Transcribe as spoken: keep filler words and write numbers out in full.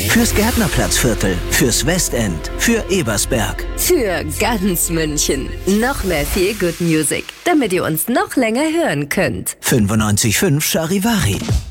Fürs Gärtnerplatzviertel, fürs Westend, für Ebersberg. Für ganz München. Noch mehr Feel Good Music, damit ihr uns noch länger hören könnt. fünfundneunzig Komma fünf Charivari.